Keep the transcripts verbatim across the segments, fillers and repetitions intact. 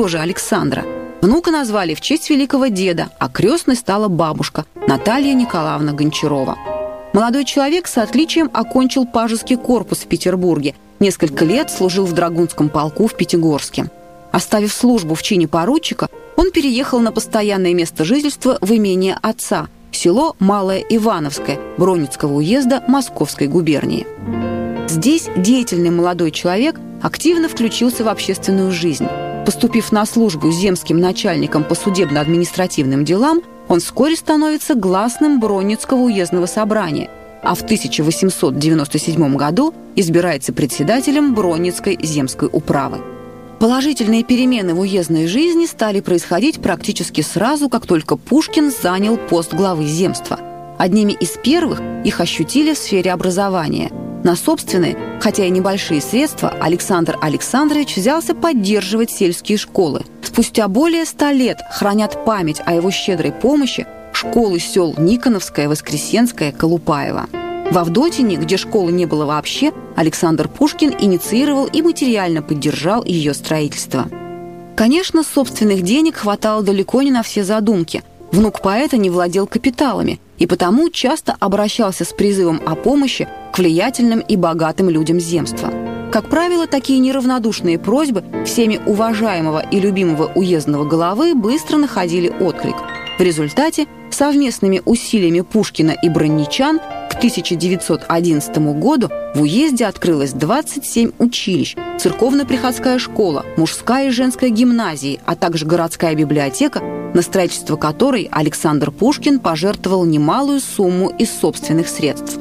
тоже Александра. Внука назвали в честь великого деда, а крестной стала бабушка Наталья Николаевна Гончарова. Молодой человек с отличием окончил пажеский корпус в Петербурге. Несколько лет служил в Драгунском полку в Пятигорске. Оставив службу в чине поручика, он переехал на постоянное место жительства в имение отца, село Малое Ивановское Бронницкого уезда Московской губернии. Здесь деятельный молодой человек активно включился в общественную жизнь. Поступив на службу земским начальником по судебно-административным делам, он вскоре становится гласным Бронницкого уездного собрания, а в тысяча восемьсот девяносто седьмом году избирается председателем Бронницкой земской управы. Положительные перемены в уездной жизни стали происходить практически сразу, как только Пушкин занял пост главы земства. Одними из первых их ощутили в сфере образования. На собственные, хотя и небольшие средства, Александр Александрович взялся поддерживать сельские школы. Спустя более ста лет хранят память о его щедрой помощи школы сел Никоновская, Воскресенская, Колупаева. В Авдотине, где школы не было вообще, Александр Пушкин инициировал и материально поддержал ее строительство. Конечно, собственных денег хватало далеко не на все задумки. Внук поэта не владел капиталами и потому часто обращался с призывом о помощи к влиятельным и богатым людям земства. Как правило, такие неравнодушные просьбы всеми уважаемого и любимого уездного головы быстро находили отклик. В результате совместными усилиями Пушкина и бронничан к тысяча девятьсот одиннадцатому году в уезде открылось двадцать семь училищ, церковно-приходская школа, мужская и женская гимназии, а также городская библиотека, на строительство которой Александр Пушкин пожертвовал немалую сумму из собственных средств.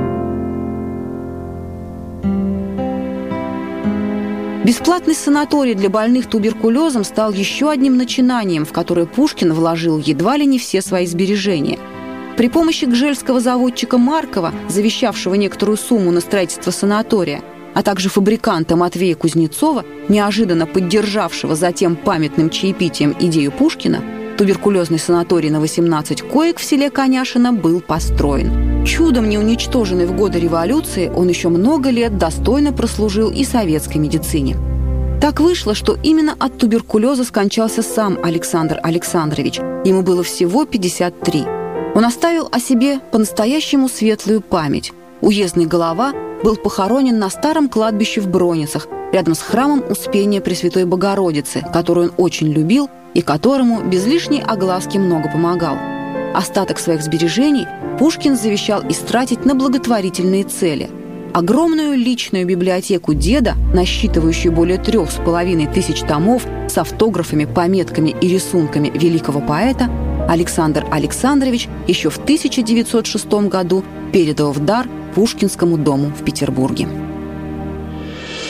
Бесплатный санаторий для больных туберкулезом стал еще одним начинанием, в которое Пушкин вложил едва ли не все свои сбережения. При помощи гжельского заводчика Маркова, завещавшего некоторую сумму на строительство санатория, а также фабриканта Матвея Кузнецова, неожиданно поддержавшего затем памятным чаепитием идею Пушкина, туберкулезный санаторий на восемнадцать коек в селе Коняшино был построен. Чудом не уничтоженный в годы революции, он еще много лет достойно прослужил и советской медицине. Так вышло, что именно от туберкулеза скончался сам Александр Александрович. Ему было всего пятьдесят три. Он оставил о себе по-настоящему светлую память. Уездный голова был похоронен на старом кладбище в Броницах, рядом с храмом Успения Пресвятой Богородицы, которую он очень любил и которому без лишней огласки много помогал. Остаток своих сбережений Пушкин завещал истратить на благотворительные цели. Огромную личную библиотеку деда, насчитывающую более трех с половиной тысяч томов с автографами, пометками и рисунками великого поэта, Александр Александрович еще в тысяча девятьсот шестом году передал в дар Пушкинскому дому в Петербурге.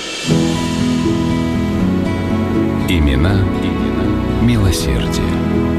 Имена, имена милосердия.